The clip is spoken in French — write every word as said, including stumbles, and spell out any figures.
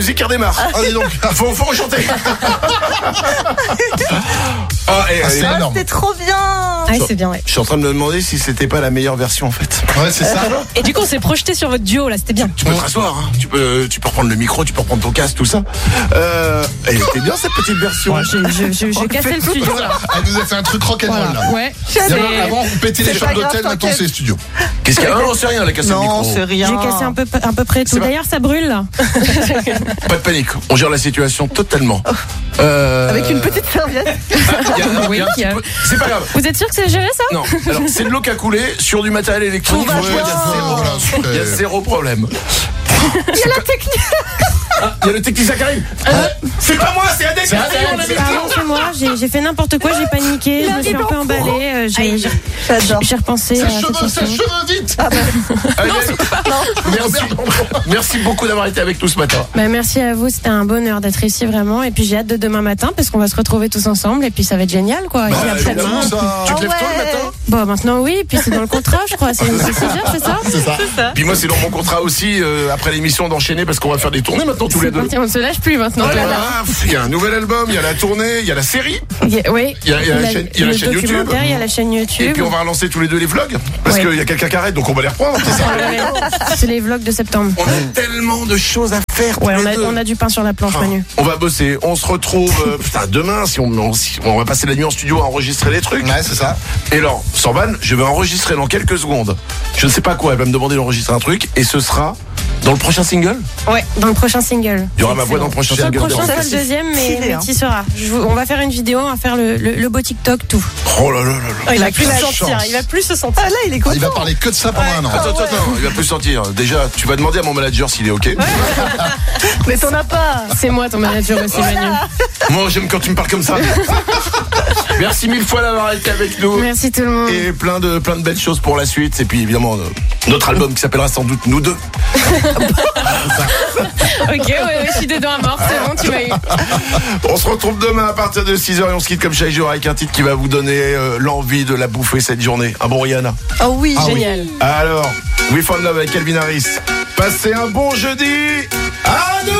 musique qui redémarre. Ah, dis donc. Faut, faut rechanter. Ah, et, Ah, c'est et- énorme. C'était trop bien. Ah, c'est bien, ouais. Je suis en train de me demander si c'était pas la meilleure version en fait. Ouais, c'est ça. Et du coup, on s'est projeté sur votre duo, là, c'était bien. Tu peux te rasseoir, hein. tu, peux, tu peux reprendre le micro, tu peux reprendre ton casque, tout ça. Euh, elle était bien cette petite version. Je, je, je, je cassais le studio, là. Elle nous a fait un truc rock'n'roll Voilà. là. Ouais. D'abord, C'est- avant, on pétait les C'est chambres pas grave, d'hôtel, maintenant t'inquiète. c'est les studios. Qu'est-ce qu'il y a? Ah non, c'est rien, elle a cassé le Non, micro. c'est rien. J'ai cassé un peu, à peu près tout. C'est pas- D'ailleurs, ça brûle, là. Pas de panique, on gère la situation totalement. Euh, Avec une petite serviette. il y a- il y a Oui, un petit il y a- peu- C'est pas grave. Vous êtes sûr que c'est géré, ça? Non, alors c'est de l'eau qui a coulé sur du matériel électronique. Tout va Ouais, il y a bien. zéro- Voilà, super. Il y a zéro problème. Il y a la technique. Ah, il y a le technicien qui arrive. C'est pas moi, c'est Adèle qui Adèle, arrive, on a mis le Pardon, client. c'est moi, j'ai j'ai fait n'importe quoi, j'ai paniqué, je me suis un peu emballée, euh, j'ai j'ai- J'adore. j'ai repensé Ses à la cheveux, ses situation. cheveux, vite. Adèle, merci, merci beaucoup d'avoir été avec nous ce matin. Bah, merci à vous, c'était un bonheur d'être ici vraiment. Et puis j'ai hâte de demain matin parce qu'on va se retrouver tous ensemble et puis ça va être génial quoi. Et Bah, puis après-demain. évidemment, ça. Tu te Ah lèves tôt le ouais. matin? Bon, maintenant oui, et puis c'est dans le contrat, je crois. C'est c'est six heures, c'est ça? C'est ça. Puis moi, c'est dans mon contrat aussi, euh, après l'émission, d'enchaîner parce qu'on va faire des tournées maintenant tous les C'est deux. parti, on ne se lâche plus maintenant. Ah, là. voilà. Il y a un nouvel album, il y a la tournée, il y a la série, Il y a- Oui. il y a, il y a la, chaîne, il y a la le chaîne YouTube. documentaire, il y a la chaîne Et YouTube. puis on va relancer tous les deux les vlogs parce Ouais. qu'il y a quelqu'un qui arrête, donc on va les reprendre. C'est ça. Ouais, ouais. C'est les vlogs de septembre. On a tellement de choses à faire. tous Ouais, on les a, deux. on a du pain sur la planche, Ah, Manu. on va bosser, on se retrouve euh, putain, demain si on, on, si- on va passer la nuit en studio à enregistrer les trucs. Ouais, c'est ça. Et alors, sans vanne, je vais enregistrer dans quelques secondes. Je ne sais pas quoi, elle va me demander d'enregistrer un truc et ce sera dans le prochain single. Ouais, dans le prochain single. Il y aura ma voix dans le prochain Sur le single. prochain, des c'est le Remplaçants. deuxième, mais, Stylé, mais hein. tu y seras. Je vous- on va faire une vidéo, on va faire le, le, le beau TikTok, tout. Oh là là là là. il va plus plus se se sentir, sentir, il va plus se sentir. Ah là, il est Ah, content. il va parler que de ça pendant un an. Attends, attends, attends, il va plus sortir. Déjà, tu vas demander à mon manager s'il est OK. Mais t'en as pas. C'est moi ton manager aussi, Manu. Moi, j'aime quand tu me parles comme ça. Merci mille fois d'avoir été avec nous. Merci tout le monde. Et plein de, plein de belles choses pour la suite. Et puis évidemment, euh, notre album qui s'appellera sans doute Nous deux. Ok, ouais, ouais, je suis dedans à mort, c'est bon, tu m'as eu. On se retrouve demain à partir de six heures et on se quitte comme chaque jour avec un titre qui va vous donner euh, l'envie de la bouffer cette journée. Un bon Rihanna. Oh oui, Ah oui. Génial. Alors, We Found Love avec Calvin Harris. Passez un bon jeudi. À